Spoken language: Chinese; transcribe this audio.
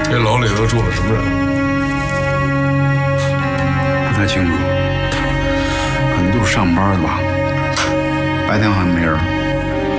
这楼里头住了什么人？ 不太清楚，可能都是上班的吧。白天好像没人。